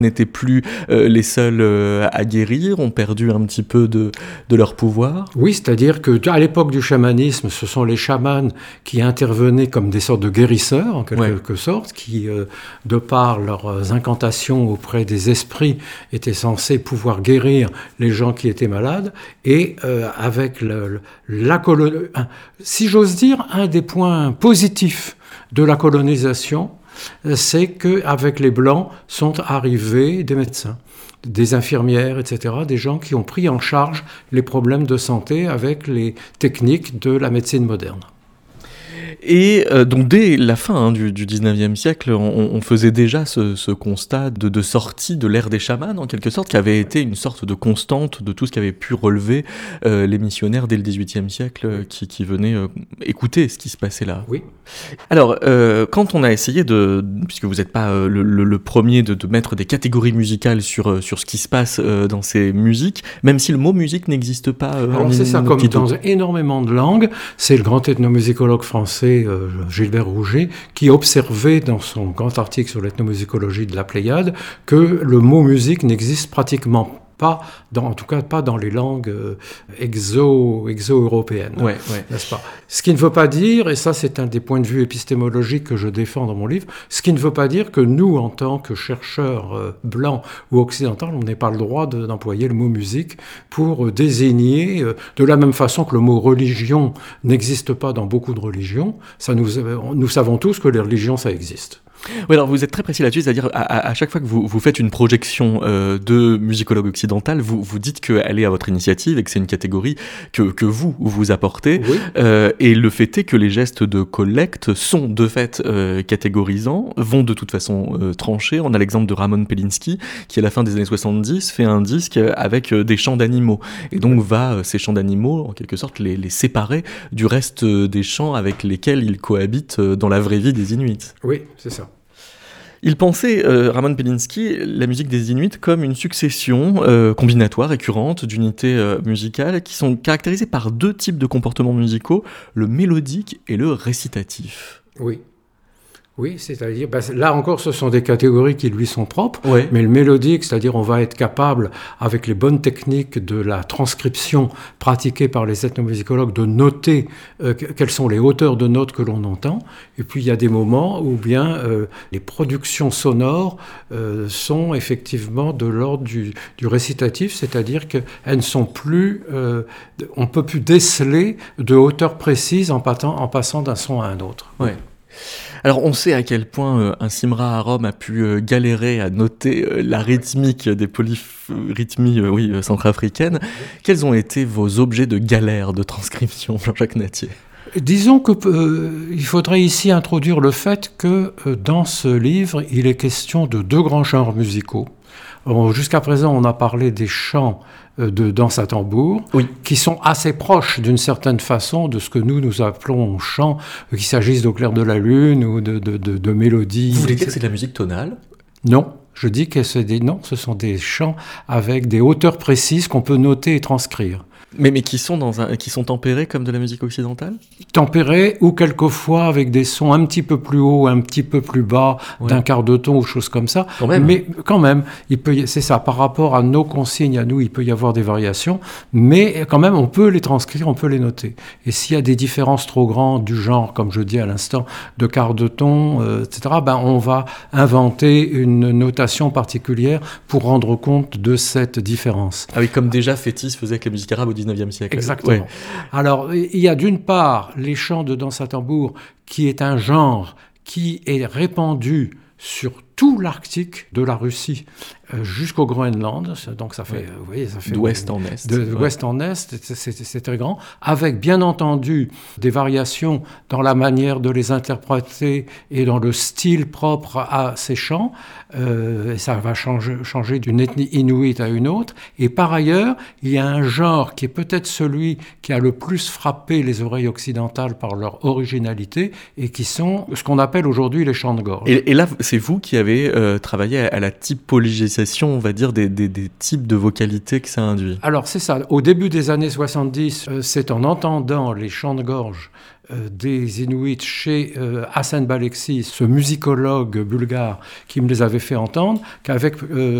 n'étaient plus les seuls à guérir, ont perdu un petit peu de leur pouvoir. Oui, c'est-à-dire qu'à l'époque du chamanisme, ce sont les chamans qui intervenaient comme des sortes de guérisseurs, en quelque sorte, qui, de par leurs incantations auprès des esprits, étaient censés pouvoir guérir les gens qui étaient malades. Et avec si j'ose dire, un des points positifs de la colonisation, c'est qu'avec les Blancs sont arrivés des médecins, des infirmières, etc., des gens qui ont pris en charge les problèmes de santé avec les techniques de la médecine moderne. Et donc dès la fin du 19e siècle, on faisait déjà ce constat de sortie de l'ère des chamans, en quelque sorte, qui avait été une sorte de constante de tout ce qu'avaient pu relever les missionnaires dès le 18e siècle qui venaient écouter ce qui se passait là. Oui. Alors, quand on a essayé puisque vous n'êtes pas le premier de mettre des catégories musicales sur ce qui se passe dans ces musiques, même si le mot musique n'existe pas Alors c'est ça, comme dans énormément de langues, c'est le grand ethnomusicologue français Gilbert Rouget qui observait dans son grand article sur l'ethnomusicologie de la Pléiade que le mot musique n'existe pratiquement pas, en tout cas pas dans les langues exo-européennes, n'est-ce pas ? Ce qui ne veut pas dire, et ça c'est un des points de vue épistémologiques que je défends dans mon livre, ce qui ne veut pas dire que nous, en tant que chercheurs blancs ou occidentaux, on n'ait pas le droit d'employer le mot musique pour désigner, de la même façon que le mot religion n'existe pas dans beaucoup de religions, nous savons tous que les religions, ça existe. Oui, alors vous êtes très précis là-dessus, c'est-à-dire à chaque fois que vous faites une projection de musicologue occidental, vous dites qu'elle est à votre initiative et que c'est une catégorie que vous apportez. Oui. Et le fait est que les gestes de collecte sont de fait catégorisants, vont de toute façon trancher. On a l'exemple de Ramon Pelinski qui, à la fin des années 70, fait un disque avec des chants d'animaux. Et donc ces chants d'animaux, en quelque sorte, les séparer du reste des chants avec lesquels ils cohabitent dans la vraie vie des Inuits. Oui, c'est ça. Il pensait, Ramon Pelinski, la musique des Inuits comme une succession combinatoire, récurrente, d'unités musicales qui sont caractérisées par deux types de comportements musicaux, le mélodique et le récitatif. Oui, c'est-à-dire, là encore, ce sont des catégories qui lui sont propres, ouais. Mais le mélodique, c'est-à-dire on va être capable, avec les bonnes techniques de la transcription pratiquée par les ethnomusicologues, de noter quelles sont les hauteurs de notes que l'on entend. Et puis il y a des moments où bien les productions sonores sont effectivement de l'ordre du récitatif, c'est-à-dire qu'elles ne sont plus, on ne peut plus déceler de hauteur précise en passant d'un son à un autre. Ouais. Alors on sait à quel point un Simra à Rome a pu galérer à noter la rythmique des polyrythmies centrafricaines. Quels ont été vos objets de galère de transcription, Jean-Jacques Natier ? Disons qu'il faudrait ici introduire le fait que dans ce livre, il est question de deux grands genres musicaux. Jusqu'à présent, on a parlé des chants de danse à tambour, qui sont assez proches d'une certaine façon de ce que nous appelons chant, qu'il s'agisse d'Au clair de la lune ou de mélodies. Vous voulez dire que c'est de la musique tonale ? Non, je dis que ce sont des chants avec des hauteurs précises qu'on peut noter et transcrire. Mais qui sont tempérés comme de la musique occidentale ? Tempérés ou quelquefois avec des sons un petit peu plus hauts, un petit peu plus bas, d'un quart de ton ou choses comme ça. Quand même. Mais quand même, c'est ça, par rapport à nos consignes à nous, il peut y avoir des variations, mais quand même, on peut les transcrire, on peut les noter. Et s'il y a des différences trop grandes du genre, comme je dis à l'instant, de quart de ton, etc., on va inventer une notation particulière pour rendre compte de cette différence. Ah oui, comme déjà Fétis faisait avec la musique arabe au 19e siècle. Exactement. Ouais. Alors, il y a d'une part les chants de danse à tambour, qui est un genre qui est répandu sur tout l'Arctique de la Russie jusqu'au Groenland, donc ça fait, vous voyez, ça fait d'ouest en est. D'ouest en est, c'est très grand, avec bien entendu des variations dans la manière de les interpréter et dans le style propre à ces chants. Ça va changer d'une ethnie inuite à une autre. Et par ailleurs, il y a un genre qui est peut-être celui qui a le plus frappé les oreilles occidentales par leur originalité et qui sont ce qu'on appelle aujourd'hui les chants de gorge. Et là, c'est vous qui avez travaillé à la typologisation, on va dire, des types de vocalités que ça induit. Alors c'est ça. Au début des années 70, c'est en entendant les chants de gorge des Inuits chez Hassan Baleksi, ce musicologue bulgare qui me les avait fait entendre, qu'avec